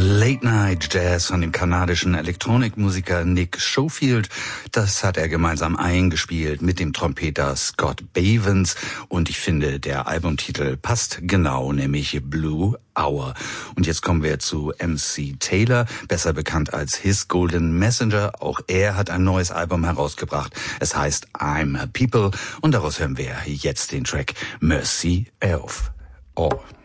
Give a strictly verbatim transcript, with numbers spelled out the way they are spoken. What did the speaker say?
Late Night Jazz von dem kanadischen Elektronikmusiker Nick Schofield. Das hat er gemeinsam eingespielt mit dem Trompeter Scott Bavens. Und ich finde, der Albumtitel passt genau, nämlich Blue Hour. Und jetzt kommen wir zu M C Taylor, besser bekannt als His Golden Messenger. Auch er hat ein neues Album herausgebracht. Es heißt I'm a People. Und daraus hören wir jetzt den Track Mercy of All.